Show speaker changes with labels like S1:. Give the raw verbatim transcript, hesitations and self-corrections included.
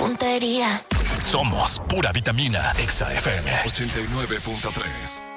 S1: puntería.
S2: Somos pura vitamina. Exa F M
S3: ochenta y nueve punto tres.